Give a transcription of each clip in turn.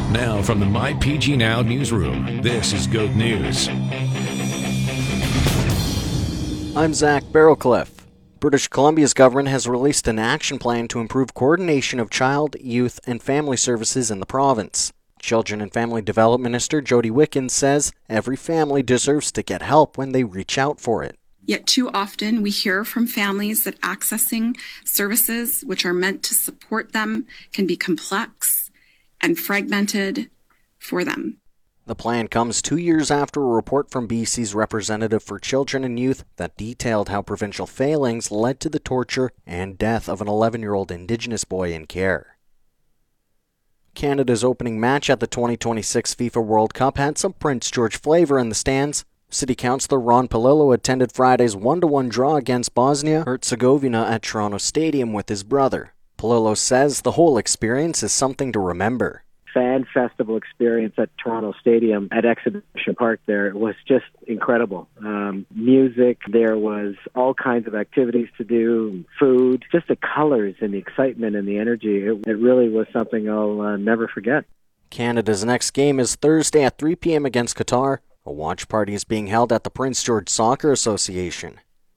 Now from the MyPG Now newsroom, this is GOAT News. I'm Zach Barrowcliff. British Columbia's government has released an action plan to improve coordination of child, youth, and family services in the province. Children and Family Development Minister Jody Wickens says every family deserves to get help when they reach out for it. Yet too often we hear from families that accessing services which are meant to support them can be complex and fragmented for them. The plan comes 2 years after a report from BC's representative for children and youth that detailed how provincial failings led to the torture and death of an 11-year-old Indigenous boy in care. Canada's opening match at the 2026 FIFA World Cup had some Prince George flavor in the stands. City Councillor Ron Palillo attended Friday's 1-1 draw against Bosnia-Herzegovina at Toronto Stadium with his brother. Palillo says the whole experience is something to remember. Fan festival experience at Toronto Stadium at Exhibition Park there was just incredible. Music, there was all kinds of activities to do, food, just the colors and the excitement and the energy. It really was something I'll never forget. Canada's next game is Thursday at 3 p.m. against Qatar. A watch party is being held at the Prince George Soccer Association.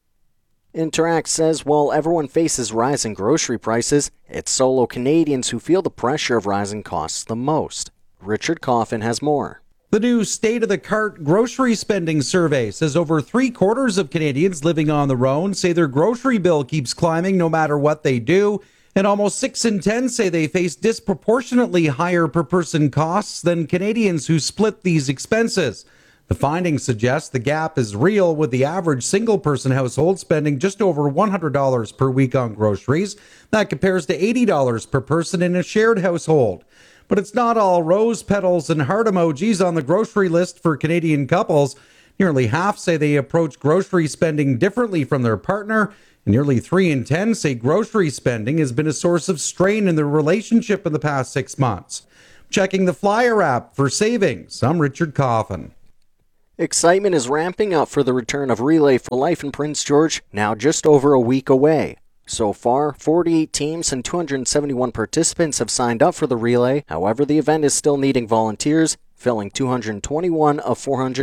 Interact says while everyone faces rising grocery prices, it's solo Canadians who feel the pressure of rising costs the most. Richard Coffin has more. The new State of the Cart grocery spending survey says over 3/4 of Canadians living on their own say their grocery bill keeps climbing no matter what they do, and almost 6 in 10 say they face disproportionately higher per-person costs than Canadians who split these expenses. The findings suggest the gap is real, with the average single-person household spending just over $100 per week on groceries. That compares to $80 per person in a shared household. But it's not all rose petals and heart emojis on the grocery list for Canadian couples. Nearly half say they approach grocery spending differently from their partner, and nearly 3 in 10 say grocery spending has been a source of strain in their relationship in the past 6 months. Checking the Flyer app for savings, I'm Richard Coffin. Excitement is ramping up for the return of Relay for Life in Prince George, now just over a week away. So far, 48 teams and 271 participants have signed up for the relay. However, the event is still needing volunteers, filling 221 of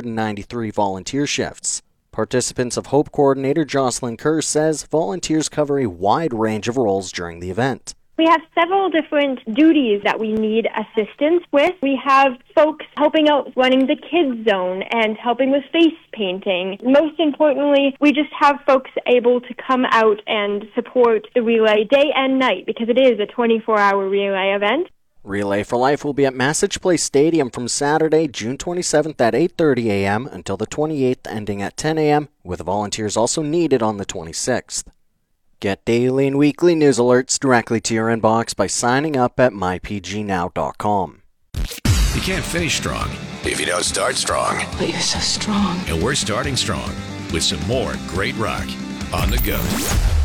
493 volunteer shifts. Participants of Hope Coordinator Jocelyn Kerr says volunteers cover a wide range of roles during the event. We have several different duties that we need assistance with. We have folks helping out running the kids zone and helping with face painting. Most importantly, we just have folks able to come out and support the relay day and night because it is a 24-hour relay event. Relay for Life will be at Massage Place Stadium from Saturday, June 27th at 8:30 a.m. until the 28th, ending at 10 a.m., with volunteers also needed on the 26th. Get daily and weekly news alerts directly to your inbox by signing up at mypgnow.com. You can't finish strong if you don't start strong. But you're so strong. And we're starting strong with some more great rock on the go.